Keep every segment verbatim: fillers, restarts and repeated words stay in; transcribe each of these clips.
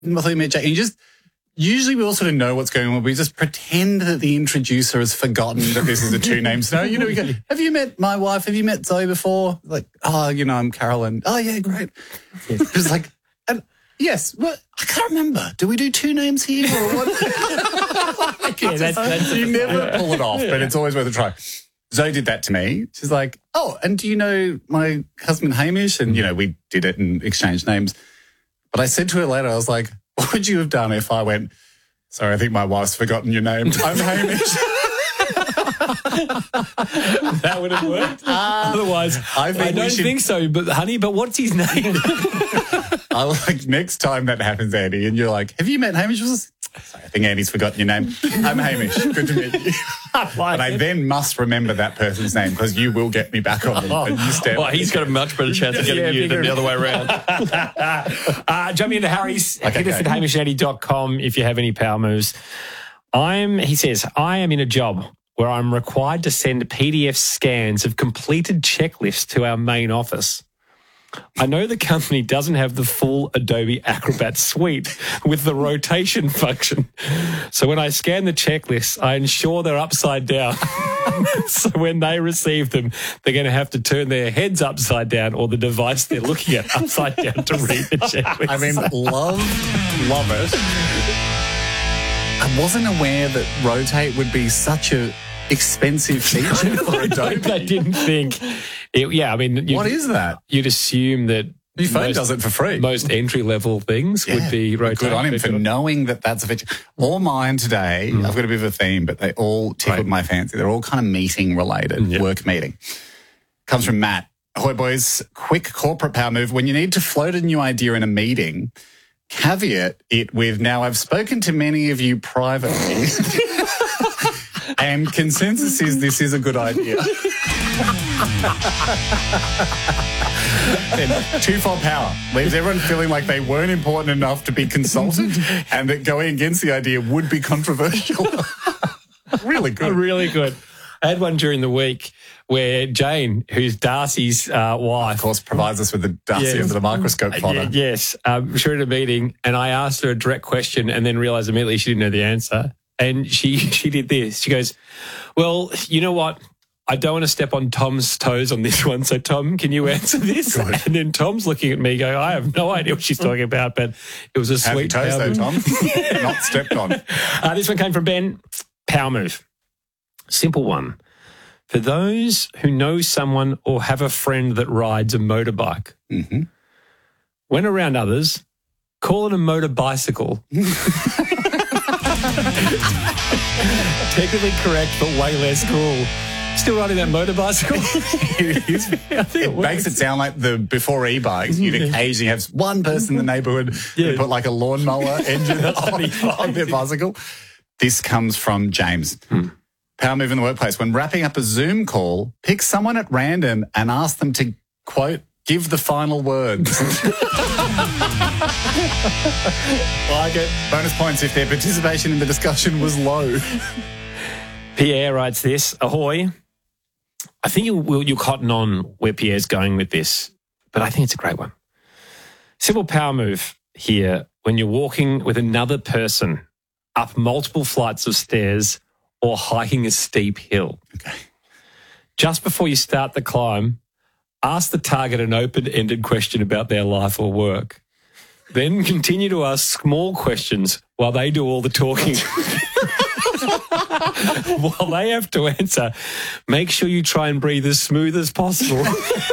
I thought you met Jane. And you just, usually we all sort of know what's going on. We just pretend that the introducer has forgotten that this is a two names. No, you know, we go, have you met my wife? Have you met Zoe before? Like, oh, you know, I'm Carolyn. Oh, yeah, great. Yes. It's like, and yes, well, I can't remember. Do we do two names here or what? yeah, that's, that's, you never pull it off, but it's always worth a try. Zoe did that to me. She's like, oh, and do you know my husband Hamish? And, you know, we did it and exchanged names. But I said to her later, I was like, what would you have done if I went, sorry, I think my wife's forgotten your name. I'm Hamish. That would have worked. Uh, Otherwise, I, think I don't should... think so. But honey, but what's his name? I like next time that happens, Andy, and you're like, have you met Hamish? Sorry, I think Andy's forgotten your name. I'm Hamish. Good to meet you. I like and I it. then must remember that person's name because you will get me back on them. Oh, and you step well, he's got a much better chance of getting yeah, you than the other way around. uh, jump into Harry's. Okay, hit us at hamish andy dot com if you have any power moves. I'm, he says, I am in a job where I'm required to send P D F scans of completed checklists to our main office. I know the company doesn't have the full Adobe Acrobat suite with the rotation function. So when I scan the checklists, I ensure they're upside down. So when they receive them, they're going to have to turn their heads upside down or the device they're looking at upside down to read the checklist. I mean, love, love it. I wasn't aware that rotate would be such a expensive feature for Adobe. I didn't think. It, yeah, I mean, what is that? You'd assume that your phone most, does it for free. Most entry level things yeah. would be rotate. Good on him for knowing that that's a feature. All mine today, mm. I've got a bit of a theme, but they all tickled right. my fancy. They're all kind of meeting related, yeah. work meeting. Comes from Matt. Ahoy, boys. Quick corporate power move. When you need to float a new idea in a meeting, caveat it with, now I've spoken to many of you privately. And consensus is this is a good idea. And twofold power leaves everyone feeling like they weren't important enough to be consulted and that going against the idea would be controversial. Really good. Really good. I had one during the week where Jane, who's Darcy's uh, wife... Of course, provides us with the Darcy yes. under the microscope plotter. Uh, yes. Um, she was at a meeting and I asked her a direct question and then realised immediately she didn't know the answer. And she, she did this. She goes, well, you know what? I don't want to step on Tom's toes on this one. So, Tom, can you answer this? Good. And then Tom's looking at me going, I have no idea what she's talking about, but it was a Happy sweet toes, power though, move. Tom. Not stepped on. Uh, this one came from Ben. Power move. Simple one. For those who know someone or have a friend that rides a motorbike, mm-hmm. when around others, call it a motor bicycle. Technically correct, but way less cool. Still riding that motor bicycle? It is. I think it, it makes it sound like the before e-bikes, you'd occasionally have one person in the neighbourhood yeah. who put like a lawnmower engine on, on their bicycle. This comes from James. Hmm. Power move in the workplace. When wrapping up a Zoom call, pick someone at random and ask them to, quote, give the final words. Like it. Bonus points if their participation in the discussion was low. Pierre writes this. Ahoy. I think you will you cotton on where Pierre's going with this, but I think it's a great one. Simple power move here when you're walking with another person up multiple flights of stairs or hiking a steep hill. Okay. Just before you start the climb, ask the target an open-ended question about their life or work. Then continue to ask small questions while they do all the talking. While they have to answer, make sure you try and breathe as smooth as possible.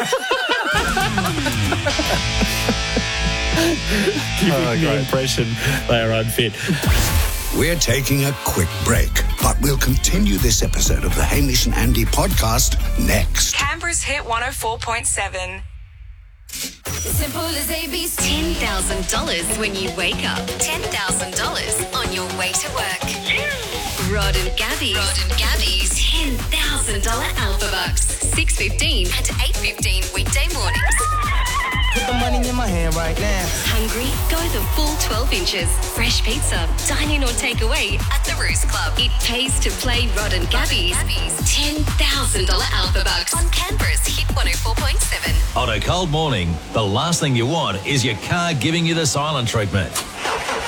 Giving oh, the great. impression they are unfit. We're taking a quick break, but we'll continue this episode of the Hamish and Andy podcast next. Canberra's Hit one oh four point seven. Simple as A B C. ten thousand dollars when you wake up. ten thousand dollars on your way to work. Yeah. Rod and Gabby's. Rod and Gabby's ten thousand dollars Alpha Bucks. six fifteen and eight fifteen weekday mornings. Put the money in my hand right now. Hungry? Go the full twelve inches. Fresh pizza. Dine in or take away at the Roost Club. It pays to play Rod and Gabby's. ten thousand dollars Alpha Bucks on Canberra's Hit one oh four point seven. On a cold morning, the last thing you want is your car giving you the silent treatment.